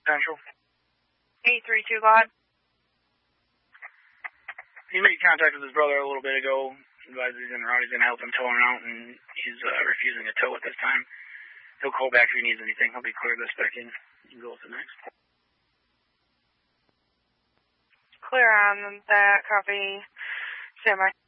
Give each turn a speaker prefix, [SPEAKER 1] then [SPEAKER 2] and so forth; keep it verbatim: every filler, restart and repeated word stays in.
[SPEAKER 1] Central.
[SPEAKER 2] eight three two Live.
[SPEAKER 1] He made contact with his brother a little bit ago. Advised he's in route. He's going to help him tow him out, and he's uh, refusing to tow at this time. He'll call back if he needs anything. He'll be clear this back in. You can go with the next.
[SPEAKER 2] Clear on that. Copy. Stand by.